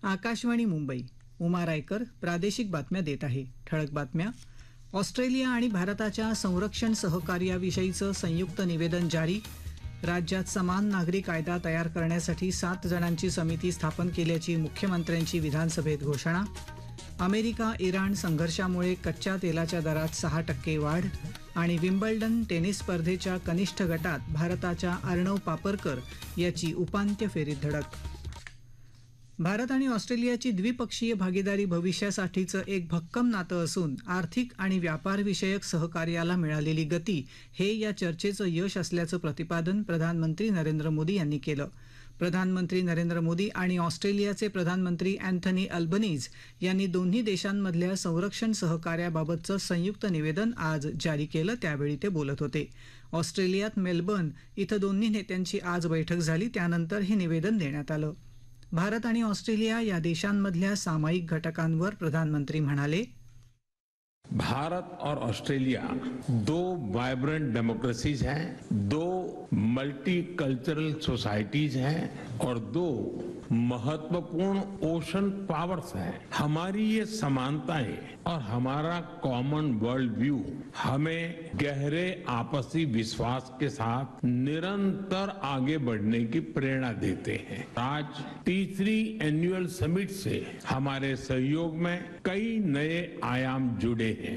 आकाशवाणी मुंबई. उमा रायकर प्रादेशिक बातम्या देत आहे. ठळक बातम्या. ऑस्ट्रेलिया आणि भारताच्या संरक्षण सहकार्याविषयीचं संयुक्त निवेदन जारी. राज्यात समान नागरी कायदा तयार करण्यासाठी 7 जणांची समिती स्थापन केल्याची मुख्यमंत्र्यांची विधानसभेत घोषणा. अमेरिका इराण संघर्षामुळे कच्च्या तेलाच्या दरात 6% वाढ. आणि विम्बल्डन टेनिस स्पर्धेच्या कनिष्ठ गटात भारताच्या अर्णव पापरकर याची उपांत्य फेरीत धडक. भारत आणि ऑस्ट्रेलियाची द्विपक्षीय भागीदारी भविष्यासाठीचं एक भक्कम नातं असून आर्थिक आणि व्यापारविषयक सहकार्याला मिळालेली गती हे या चर्चेचं यश असल्याचं प्रतिपादन प्रधानमंत्री नरेंद्र मोदी यांनी केलं. प्रधानमंत्री नरेंद्र मोदी आणि ऑस्ट्रेलियाचे प्रधानमंत्री अँथनी अल्बनीज यांनी दोन्ही देशांमधल्या संरक्षण सहकार्याबाबतचं संयुक्त निवेदन आज जारी केलं. त्यावेळी ते बोलत होते. ऑस्ट्रेलियात मेलबर्न इथं दोन्ही नेत्यांची आज बैठक झाली. त्यानंतर हे निवेदन देण्यात आलं. भारत आणि ऑस्ट्रेलिया या देशांमधल्या सामायिक घटकांवर प्रधानमंत्री म्हणाले, भारत और ऑस्ट्रेलिया दो वाइब्रेंट डेमोक्रेसीज हैं, दो मल्टीकल्चरल सोसाइटीज हैं और दो महत्वपूर्ण ओशन पावर्स हैं. हमारी ये समानताएं और हमारा कॉमन वर्ल्ड व्यू हमें गहरे आपसी विश्वास के साथ निरंतर आगे बढ़ने की प्रेरणा देते हैं. आज तीसरी एनुअल समिट से हमारे सहयोग में कई नए आयाम जुड़े हैं.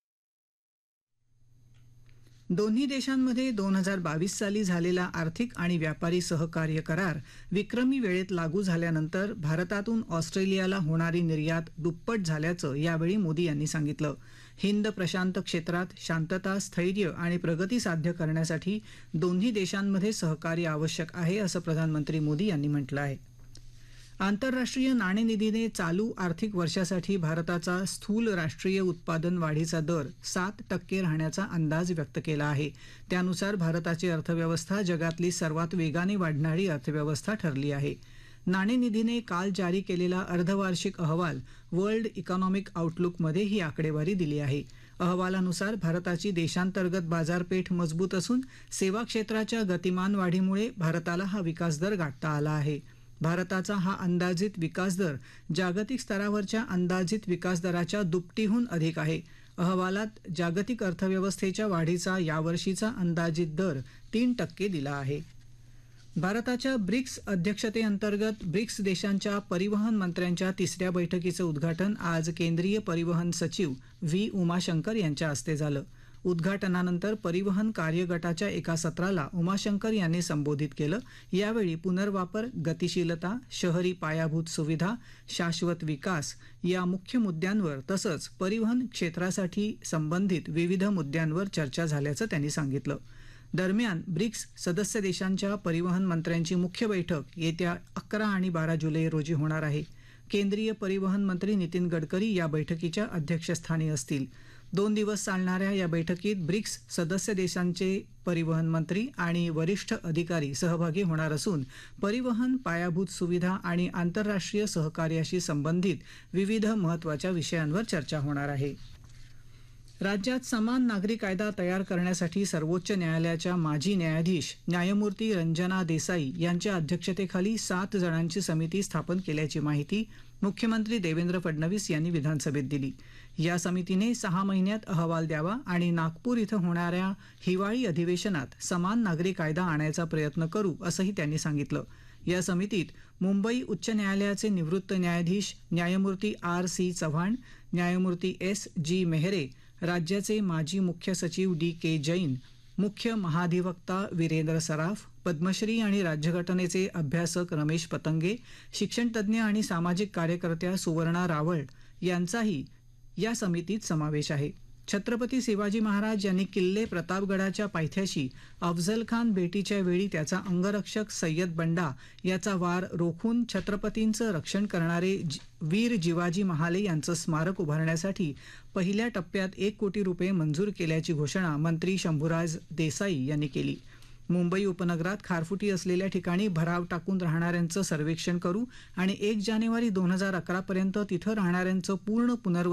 दोन्ही देशांमध्ये 2022 साली झालेला आर्थिक आणि व्यापारी सहकार्य करार विक्रमी वेळेत लागू झाल्यानंतर भारतातून ऑस्ट्रेलियाला होणारी निर्यात दुप्पट झाल्याचं यावेळी मोदी यांनी सांगितलं. हिंद प्रशांत क्षेत्रात शांतता, स्थैर्य आणि प्रगती साध्य करण्यासाठी दोन्ही देशांमध्ये सहकार्य आवश्यक आहे असं प्रधानमंत्री मोदी यांनी म्हटलं आहे. आंतरराष्ट्रीय नाणेनिधीने चालू आर्थिक वर्षासाठी भारताचा स्थूल राष्ट्रीय उत्पादन वाढीचा दर 7% राहण्याचा अंदाज व्यक्त केला आहे. त्यानुसार भारताची अर्थव्यवस्था जगातली सर्वात वेगाने वाढणारी अर्थव्यवस्था ठरली आहे. नाणेनिधीने काल जारी केलेला अर्धवार्षिक अहवाल वर्ल्ड इकॉनॉमिक आउटलुकमध्ये ही आकडेवारी दिली आहे. अहवालानुसार भारताची देशांतर्गत बाजारपेठ मजबूत असून सेवा क्षेत्राच्या गतिमान वाढीमुळे भारताला हा विकासदर गाठता आला आहे. भारताचा हा अंदाजित विकासदर जागतिक स्तरावरच्या अंदाजित विकासदराच्या दुपटीहून अधिक आहे. अहवालात जागतिक अर्थव्यवस्थेच्या वाढीचा यावर्षीचा अंदाजित दर 3% दिला आहे. भारताच्या ब्रिक्स अध्यक्षतेअंतर्गत ब्रिक्स देशांच्या परिवहन मंत्र्यांच्या 3ऱ्या बैठकीचं उद्घाटन आज केंद्रीय परिवहन सचिव व्ही. उमाशंकर यांच्या हस्ते झालं. उद्घाटनानंतर परिवहन कार्यगटाच्या एका सत्राला उमाशंकर यांनी संबोधित केलं. यावेळी पुनर्वापर, गतिशीलता, शहरी पायाभूत सुविधा, शाश्वत विकास या मुख्य मुद्द्यांवर तसंच परिवहन क्षेत्रासाठी संबंधित विविध मुद्द्यांवर चर्चा झाल्याचं त्यांनी सांगितलं. दरम्यान ब्रिक्स सदस्य देशांच्या परिवहन मंत्र्यांची मुख्य बैठक येत्या 11 आणि 12 जुलै रोजी होणार आहे. केंद्रीय परिवहन मंत्री नितीन गडकरी या बैठकीच्या अध्यक्षस्थानी असतील. 2 दिवस चालणाऱ्या या बैठकीत ब्रिक्स सदस्य देशांचे परिवहन मंत्री आणि वरिष्ठ अधिकारी सहभागी होणार असून परिवहन, पायाभूत सुविधा आणि आंतरराष्ट्रीय सहकार्याशी संबंधित विविध महत्त्वाच्या विषयांवर चर्चा होणार आहे. राज्यात समान नागरी कायदा तयार करण्यासाठी सर्वोच्च न्यायालयाच्या माजी न्यायाधीश न्यायमूर्ती रंजना देसाई यांच्या अध्यक्षतेखाली 7 जणांची समिती स्थापन केल्याची माहिती मुख्यमंत्री देवेंद्र फडणवीस यांनी विधानसभेत दिली. या समितीने 6 महिन्यात अहवाल द्यावा आणि नागपूर इथं होणाऱ्या हिवाळी अधिवेशनात समान नागरी कायदा आणायचा प्रयत्न करू असंही त्यांनी सांगितलं. या समितीत मुंबई उच्च न्यायालयाचे निवृत्त न्यायाधीश न्यायमूर्ती R.C. चव्हाण, न्यायमूर्ती S.G. मेहरे, राज्याचे माजी मुख्य सचिव D.K. जैन, मुख्य महाधिवक्ता वीरेंद्र सराफ, पद्मश्री आणि राज्यघटनेचे अभ्यासक रमेश पतंगे, शिक्षणतज्ज्ञ आणि सामाजिक कार्यकर्त्या सुवर्णा रावळ यांचाही या समितीत समावेश आहे. छत्रपती शिवाजी महाराज यांनी किल्ले प्रतापगडाच्या पायथ्याशी अफझल खान भेटीच्या वेळी त्याचा अंगरक्षक सय्यद बंडा याचा वार रोखून छत्रपतींचं रक्षण करणारे वीर जिवाजी महाले यांचं स्मारक उभारण्यासाठी पहिल्या टप्प्यात 1 कोटी रुपये मंजूर केल्याची घोषणा मंत्री शंभूराज देसाई यांनी केली. मुंबई उपनगरात खारफुटी असलेल्या ठिकाणी भराव टाकून राहणाऱ्यांचं सर्वेक्षण करू आणि 1 जानेवारी 2011 पर्यंत तिथं राहणाऱ्यांचं पूर्ण पुनर्वसन